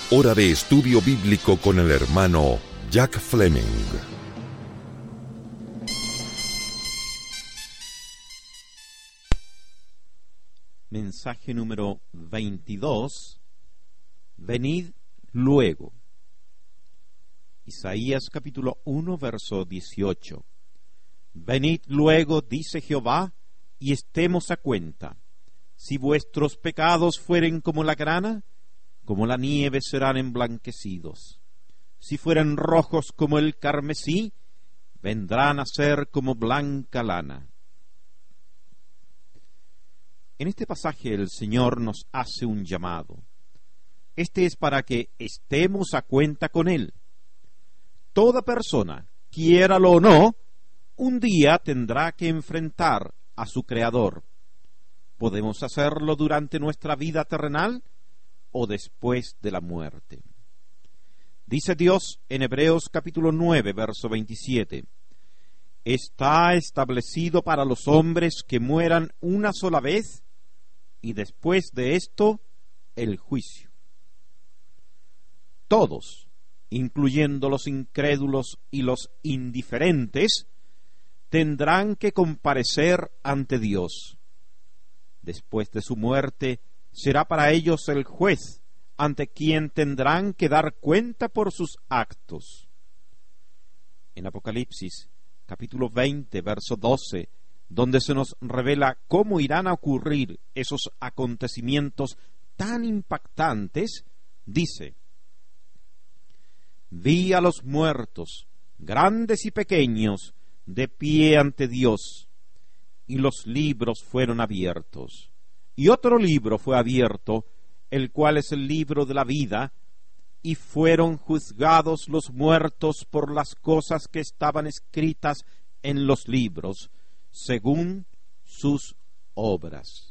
Hora de estudio bíblico con el hermano Jack Fleming. Mensaje número 22. Venid luego. Isaías capítulo 1, verso 18. Venid luego, dice Jehová, y estemos a cuenta. Si vuestros pecados fueren como la grana, como la nieve serán emblanquecidos. Si fueren rojos como el carmesí, vendrán a ser como blanca lana. En este pasaje el Señor nos hace un llamado. Este es para que estemos a cuenta con Él. Toda persona, quiéralo o no, un día tendrá que enfrentar a su Creador. Podemos hacerlo durante nuestra vida terrenal o después de la muerte. Dice Dios en Hebreos capítulo 9, verso 27, está establecido para los hombres que mueran una sola vez y después de esto el juicio. Todos, incluyendo los incrédulos y los indiferentes, tendrán que comparecer ante Dios. Después de su muerte, será para ellos el juez, ante quien tendrán que dar cuenta por sus actos. En Apocalipsis, capítulo 20, verso 12, donde se nos revela cómo irán a ocurrir esos acontecimientos tan impactantes, dice: vi a los muertos, grandes y pequeños, de pie ante Dios, y los libros fueron abiertos. Y otro libro fue abierto, el cual es el libro de la vida, y fueron juzgados los muertos por las cosas que estaban escritas en los libros, según sus obras.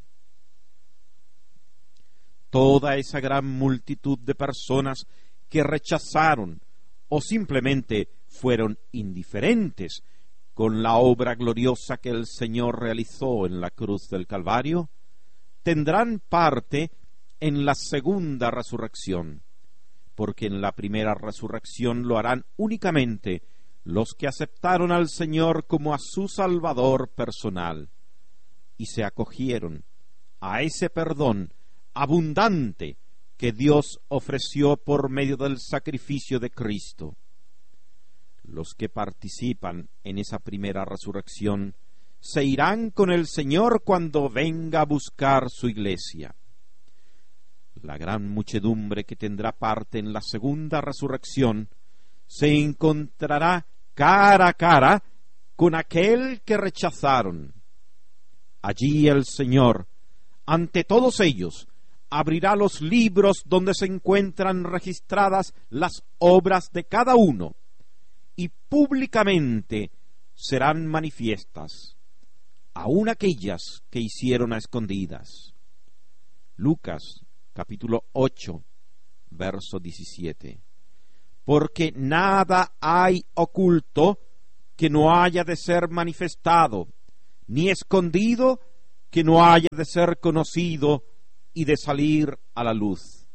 Toda esa gran multitud de personas que rechazaron o simplemente fueron indiferentes con la obra gloriosa que el Señor realizó en la cruz del Calvario, tendrán parte en la segunda resurrección, porque en la primera resurrección lo harán únicamente los que aceptaron al Señor como a su Salvador personal y se acogieron a ese perdón abundante que Dios ofreció por medio del sacrificio de Cristo. Los que participan en esa primera resurrección se irán con el Señor cuando venga a buscar su iglesia. La gran muchedumbre que tendrá parte en la segunda resurrección se encontrará cara a cara con aquel que rechazaron. Allí el Señor, ante todos ellos, abrirá los libros donde se encuentran registradas las obras de cada uno, y públicamente serán manifiestas, aun aquellas que hicieron a escondidas. Lucas, capítulo 8, verso 17. Porque nada hay oculto que no haya de ser manifestado, ni escondido que no haya de ser conocido y de salir a la luz.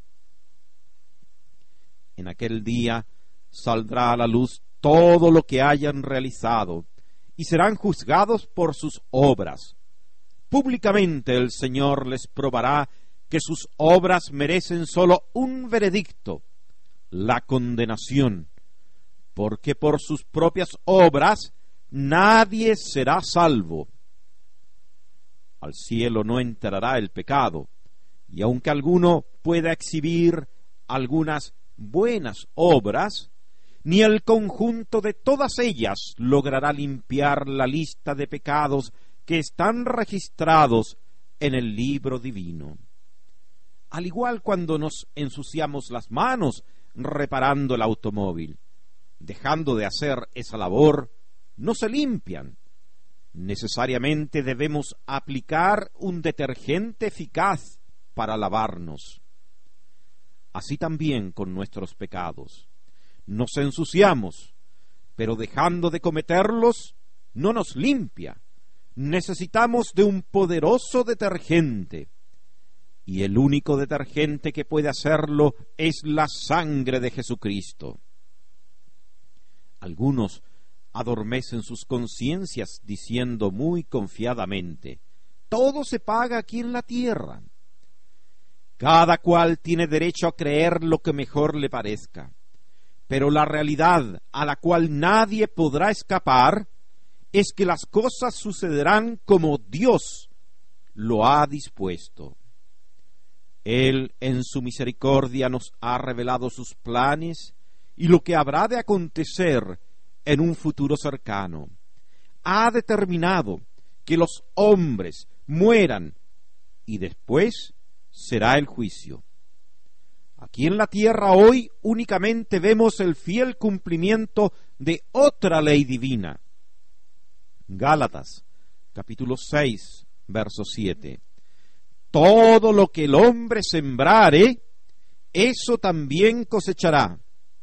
En aquel día saldrá a la luz todo lo que hayan realizado, y serán juzgados por sus obras. Públicamente el Señor les probará que sus obras merecen solo un veredicto, la condenación, porque por sus propias obras nadie será salvo. Al cielo no entrará el pecado, y aunque alguno pueda exhibir algunas buenas obras, ni el conjunto de todas ellas logrará limpiar la lista de pecados que están registrados en el libro divino. Al igual cuando nos ensuciamos las manos reparando el automóvil, dejando de hacer esa labor, no se limpian. Necesariamente debemos aplicar un detergente eficaz para lavarnos. Así también con nuestros pecados. Nos ensuciamos, pero dejando de cometerlos, no nos limpia. Necesitamos de un poderoso detergente. y el único detergente que puede hacerlo es la sangre de Jesucristo. Algunos adormecen sus conciencias diciendo muy confiadamente: todo se paga aquí en la tierra. Cada cual tiene derecho a creer lo que mejor le parezca, pero la realidad a la cual nadie podrá escapar es que las cosas sucederán como Dios lo ha dispuesto. Él en su misericordia nos ha revelado sus planes y lo que habrá de acontecer en un futuro cercano. Ha determinado que los hombres mueran y después será el juicio. Aquí en la tierra hoy únicamente vemos el fiel cumplimiento de otra ley divina. Gálatas, capítulo 6, verso 7. Todo lo que el hombre sembrare, eso también cosechará.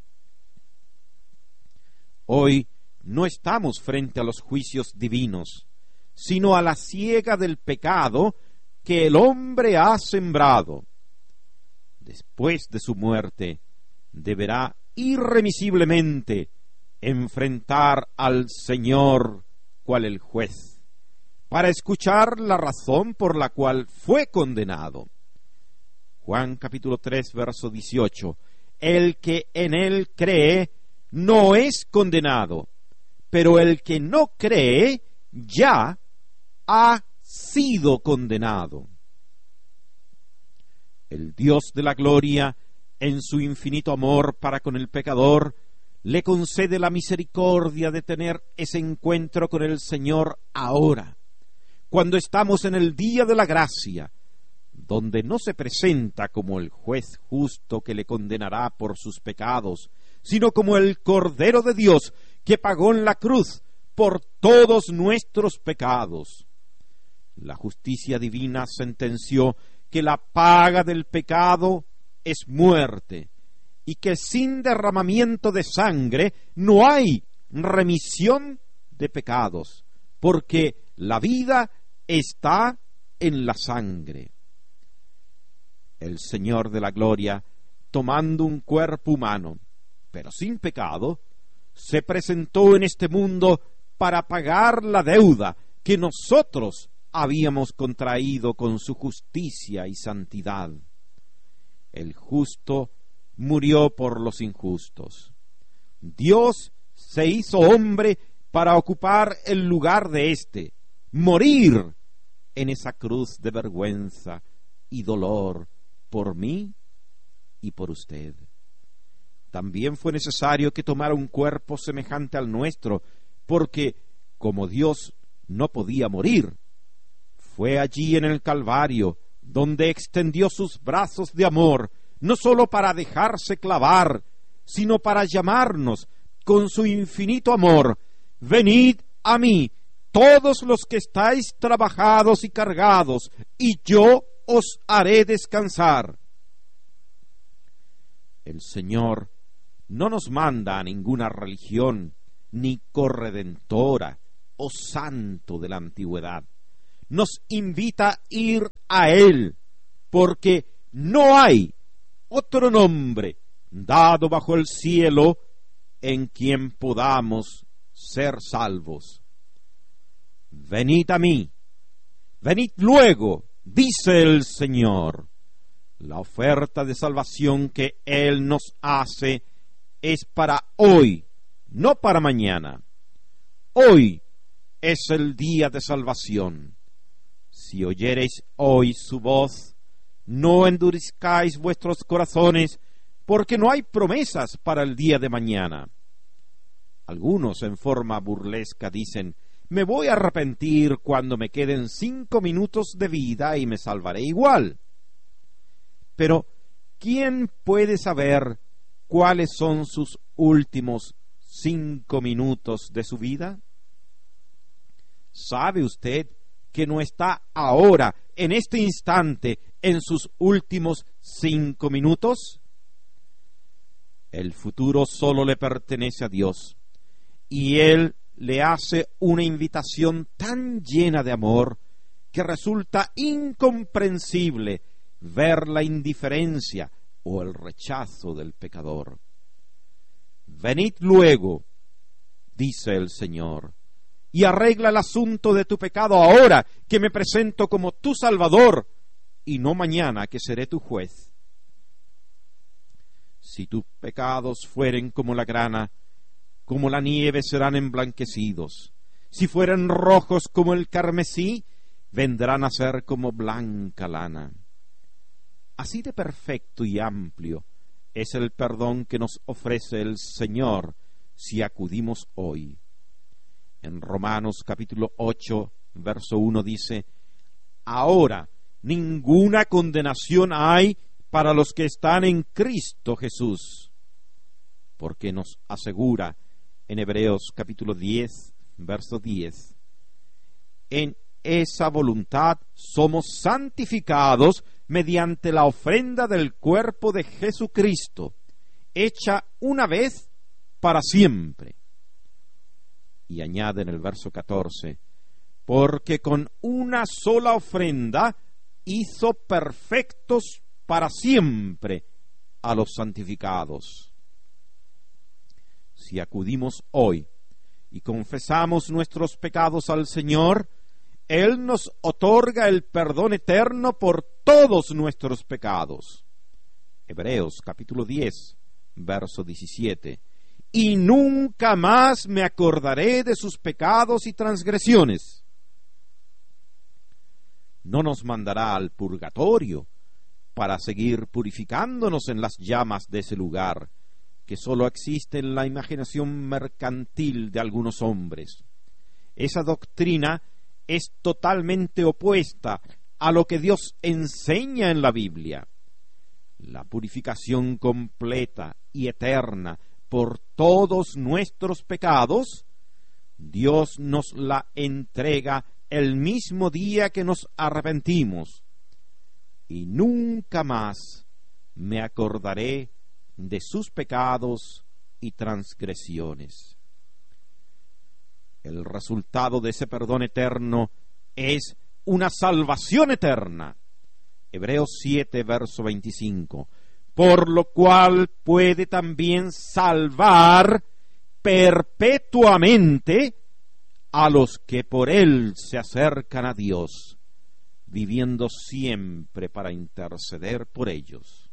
Hoy no estamos frente a los juicios divinos, sino a la siega del pecado que el hombre ha sembrado. Después de su muerte, deberá irremisiblemente enfrentar al Señor cual el juez, para escuchar la razón por la cual fue condenado. Juan capítulo 3, verso 18. El que en él cree no es condenado, pero el que no cree ya ha sido condenado. El Dios de la gloria, en su infinito amor para con el pecador, le concede la misericordia de tener ese encuentro con el Señor ahora, cuando estamos en el día de la gracia, donde no se presenta como el juez justo que le condenará por sus pecados, sino como el Cordero de Dios que pagó en la cruz por todos nuestros pecados. La justicia divina sentenció que la paga del pecado es muerte, y que sin derramamiento de sangre no hay remisión de pecados, porque la vida está en la sangre. El Señor de la gloria, tomando un cuerpo humano, pero sin pecado, se presentó en este mundo para pagar la deuda que nosotros habíamos contraído con su justicia y santidad. El justo murió por los injustos. Dios se hizo hombre para ocupar el lugar de éste, morir en esa cruz de vergüenza y dolor por mí y por usted. También fue necesario que tomara un cuerpo semejante al nuestro, porque como Dios no podía morir, fue allí en el Calvario donde extendió sus brazos de amor, no sólo para dejarse clavar, sino para llamarnos con su infinito amor: venid a mí, todos los que estáis trabajados y cargados, y yo os haré descansar. El Señor no nos manda a ninguna religión, ni corredentora o santo de la antigüedad. Nos invita a ir a Él, porque no hay otro nombre dado bajo el cielo en quien podamos ser salvos. Venid a mí, venid luego, dice el Señor. La oferta de salvación que Él nos hace es para hoy, no para mañana. Hoy es el día de salvación. Si oyereis hoy su voz, no endurezcáis vuestros corazones, porque no hay promesas para el día de mañana. Algunos en forma burlesca dicen: me voy a arrepentir cuando me queden 5 minutos de vida y me salvaré igual. Pero, ¿quién puede saber cuáles son sus últimos 5 minutos de su vida? ¿Sabe usted que no está ahora, en este instante, en sus últimos 5 minutos? El futuro solo le pertenece a Dios, y Él le hace una invitación tan llena de amor que resulta incomprensible ver la indiferencia o el rechazo del pecador. Venid luego, dice el Señor, y arregla el asunto de tu pecado ahora, que me presento como tu Salvador, y no mañana, que seré tu juez. Si tus pecados fueren como la grana, como la nieve serán emblanquecidos. Si fueren rojos como el carmesí, vendrán a ser como blanca lana. Así de perfecto y amplio es el perdón que nos ofrece el Señor si acudimos hoy. En Romanos capítulo 8, verso 1 dice: ahora ninguna condenación hay para los que están en Cristo Jesús, porque nos asegura en Hebreos capítulo 10, verso 10, en esa voluntad somos santificados mediante la ofrenda del cuerpo de Jesucristo, hecha una vez para siempre. Y añade en el verso 14, porque con una sola ofrenda hizo perfectos para siempre a los santificados. Si acudimos hoy y confesamos nuestros pecados al Señor, Él nos otorga el perdón eterno por todos nuestros pecados. Hebreos capítulo 10, verso 17. Y nunca más me acordaré de sus pecados y transgresiones. No nos mandará al purgatorio para seguir purificándonos en las llamas de ese lugar, que sólo existe en la imaginación mercantil de algunos hombres. Esa doctrina es totalmente opuesta a lo que Dios enseña en la Biblia. La purificación completa y eterna por todos nuestros pecados, Dios nos la entrega el mismo día que nos arrepentimos, y nunca más me acordaré de sus pecados y transgresiones. El resultado de ese perdón eterno es una salvación eterna. Hebreos 7, verso 25. Por lo cual puede también salvar perpetuamente a los que por él se acercan a Dios, viviendo siempre para interceder por ellos.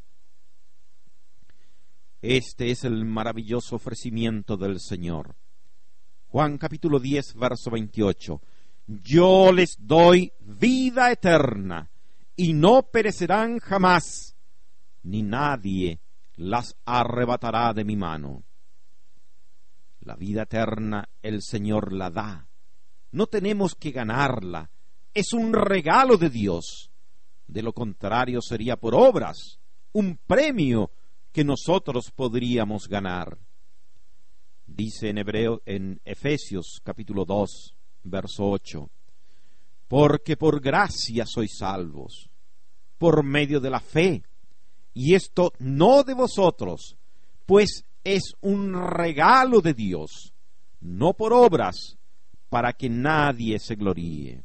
Este es el maravilloso ofrecimiento del Señor. Juan capítulo 10, verso 28. Yo les doy vida eterna, y no perecerán jamás, ni nadie las arrebatará de mi mano. La vida eterna el Señor la da. No tenemos que ganarla. Es un regalo de Dios. De lo contrario sería por obras, un premio que nosotros podríamos ganar. Dice en Efesios capítulo 2, verso 8, porque por gracia sois salvos, por medio de la fe, y esto no de vosotros, pues es un regalo de Dios, no por obras, para que nadie se gloríe.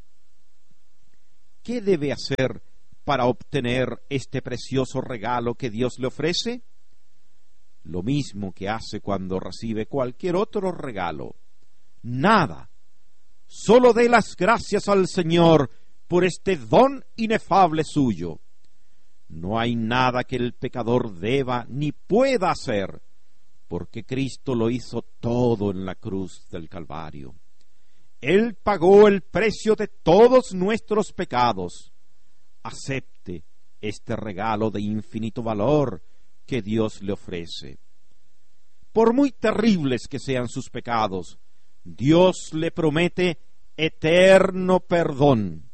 ¿Qué debe hacer para obtener este precioso regalo que Dios le ofrece? Lo mismo que hace cuando recibe cualquier otro regalo. Nada. Solo dé las gracias al Señor por este don inefable suyo. No hay nada que el pecador deba ni pueda hacer, porque Cristo lo hizo todo en la cruz del Calvario. Él pagó el precio de todos nuestros pecados. Acepte este regalo de infinito valor que Dios le ofrece. Por muy terribles que sean sus pecados, Dios le promete eterno perdón.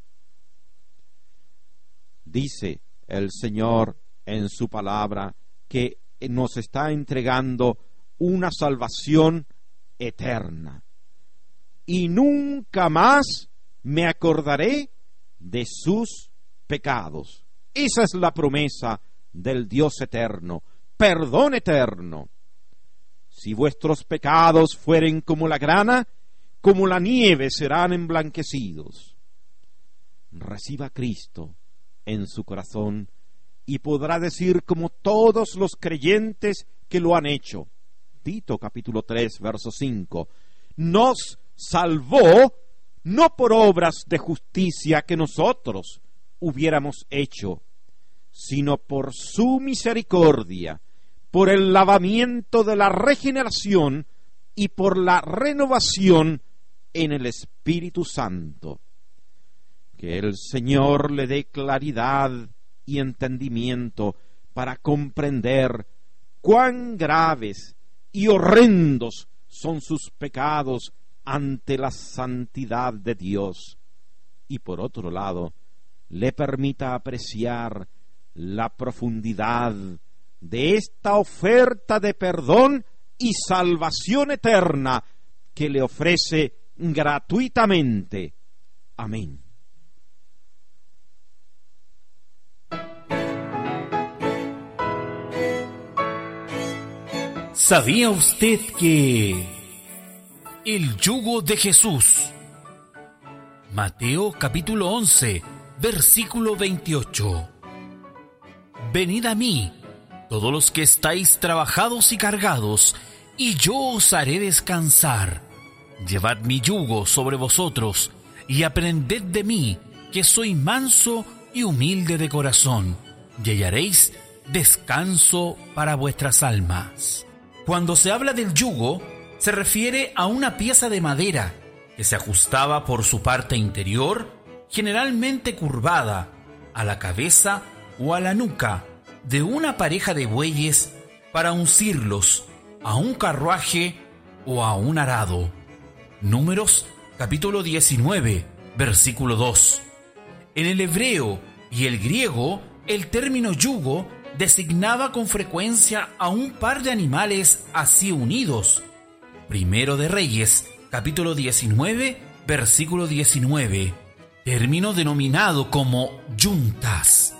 Dice el Señor en su palabra que nos está entregando una salvación eterna. Y nunca más me acordaré de sus pecados. Esa es la promesa del Dios eterno, perdón eterno. Si vuestros pecados fueren como la grana, como la nieve serán emblanquecidos. Reciba a Cristo en su corazón y podrá decir como todos los creyentes que lo han hecho. Tito capítulo 3, verso 5. Nos salvó no por obras de justicia que nosotros hubiéramos hecho, sino por su misericordia, por el lavamiento de la regeneración y por la renovación en el Espíritu Santo. Que el Señor le dé claridad y entendimiento para comprender cuán graves y horrendos son sus pecados ante la santidad de Dios, y por otro lado, le permita apreciar la profundidad de esta oferta de perdón y salvación eterna que le ofrece gratuitamente. Amén. ¿Sabía usted que el yugo de Jesús? Mateo capítulo 11, versículo 28. Venid a mí, todos los que estáis trabajados y cargados, y yo os haré descansar. Llevad mi yugo sobre vosotros, y aprended de mí, que soy manso y humilde de corazón, y hallaréis descanso para vuestras almas. Cuando se habla del yugo, se refiere a una pieza de madera que se ajustaba por su parte interior, generalmente curvada, a la cabeza o a la nuca de una pareja de bueyes para uncirlos a un carruaje o a un arado. Números capítulo 19, versículo 2. En el hebreo y el griego, el término yugo designaba con frecuencia a un par de animales así unidos. Primero de Reyes, capítulo 19, versículo 19, término denominado como yuntas.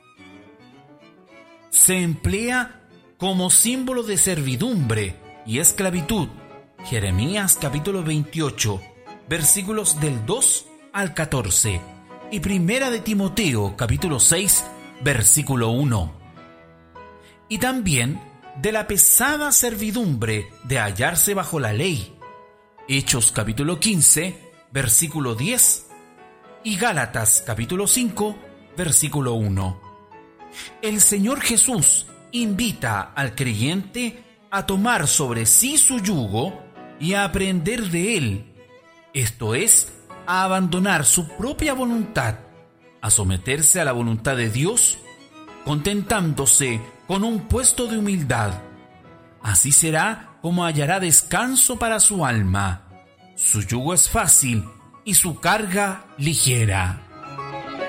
Se emplea como símbolo de servidumbre y esclavitud. Jeremías capítulo 28, versículos del 2 al 14, y Primera de Timoteo capítulo 6, versículo 1. Y también de la pesada servidumbre de hallarse bajo la ley. Hechos capítulo 15, versículo 10, y Gálatas capítulo 5, versículo 1. El Señor Jesús invita al creyente a tomar sobre sí su yugo y a aprender de él, esto es, a abandonar su propia voluntad, a someterse a la voluntad de Dios, contentándose con un puesto de humildad. Así será como hallará descanso para su alma. Su yugo es fácil y su carga ligera.